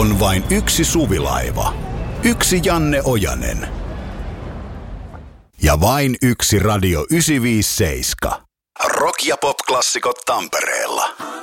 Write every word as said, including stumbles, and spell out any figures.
On vain yksi Suvilaiva. Yksi Janne Ojanen. Ja vain yksi Radio yhdeksänsataaviisikymmentäseitsemän. Rock- ja pop-klassikot Tampereella.